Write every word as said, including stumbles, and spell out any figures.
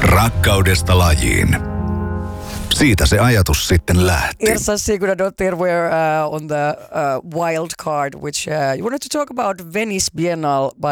Rakkaudesta lajiin. Siitä se ajatus sitten lähti. Ersa Sigurdadottir, we're uh, on the uh, wild card, which uh, you wanted to talk about Venice Biennale, but